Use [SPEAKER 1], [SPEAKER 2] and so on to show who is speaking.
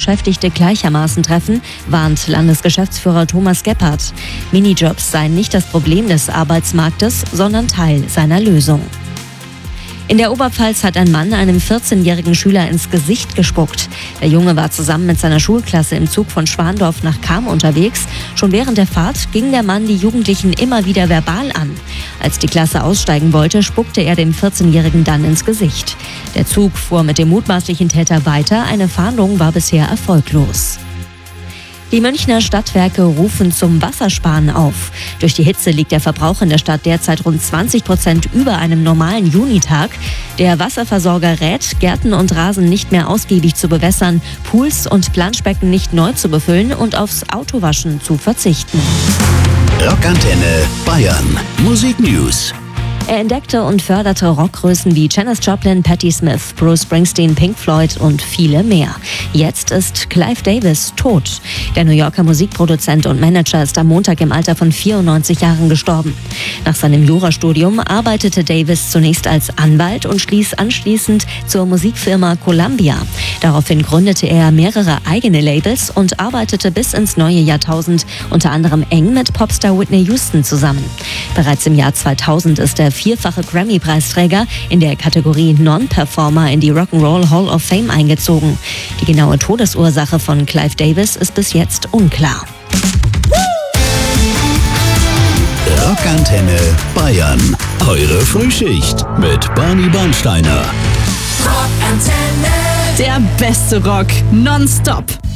[SPEAKER 1] Beschäftigte gleichermaßen treffen, warnt Landesgeschäftsführer Thomas Gebhardt. Minijobs seien nicht das Problem des Arbeitsmarktes, sondern Teil seiner Lösung. In der Oberpfalz hat ein Mann einem 14-jährigen Schüler ins Gesicht gespuckt. Der Junge war zusammen mit seiner Schulklasse im Zug von Schwandorf nach Cham unterwegs. Schon während der Fahrt ging der Mann die Jugendlichen immer wieder verbal an. Als die Klasse aussteigen wollte, spuckte er dem 14-Jährigen dann ins Gesicht. Der Zug fuhr mit dem mutmaßlichen Täter weiter. Eine Fahndung war bisher erfolglos. Die Münchner Stadtwerke rufen zum Wassersparen auf. Durch die Hitze liegt der Verbrauch in der Stadt derzeit rund 20% über einem normalen Junitag. Der Wasserversorger rät, Gärten und Rasen nicht mehr ausgiebig zu bewässern, Pools und Planschbecken nicht neu zu befüllen und aufs Autowaschen zu verzichten.
[SPEAKER 2] Rockantenne Bayern. Musik News.
[SPEAKER 1] Er entdeckte und förderte Rockgrößen wie Janis Joplin, Patti Smith, Bruce Springsteen, Pink Floyd und viele mehr. Jetzt ist Clive Davis tot. Der New Yorker Musikproduzent und Manager ist am Montag im Alter von 94 Jahren gestorben. Nach seinem Jurastudium arbeitete Davis zunächst als Anwalt und stieß anschließend zur Musikfirma Columbia. Daraufhin gründete er mehrere eigene Labels und arbeitete bis ins neue Jahrtausend unter anderem eng mit Popstar Whitney Houston zusammen. Bereits im Jahr 2000 ist der vierfache Grammy-Preisträger in der Kategorie Non-Performer in die Rock'n'Roll Hall of Fame eingezogen. Die genaue Todesursache von Clive Davis ist bis jetzt unklar.
[SPEAKER 2] Rockantenne Bayern. Eure Frühschicht mit Barney Bernsteiner.
[SPEAKER 3] Rockantenne. Der beste Rock nonstop.